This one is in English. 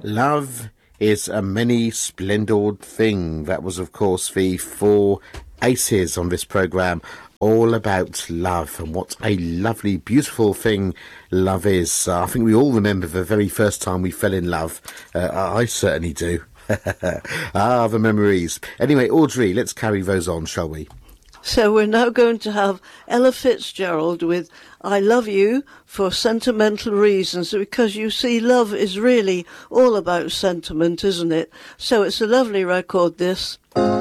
Love is a many splendid thing. That was, of course, the four aces on this programme, all about love and what a lovely, beautiful thing love is. I think we all remember the very first time we fell in love. I certainly do. The memories. Anyway, Audrey, let's carry those on, shall we? So we're now going to have Ella Fitzgerald with I Love You for Sentimental Reasons, because you see, love is really all about sentiment, isn't it? So it's a lovely record, this.